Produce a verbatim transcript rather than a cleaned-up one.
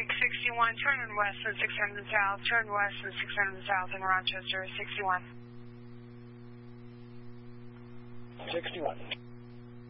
Pacific sixty-one, turn west and six hundred south, turn west and six hundred south in Rochester, sixty-one. sixty-one.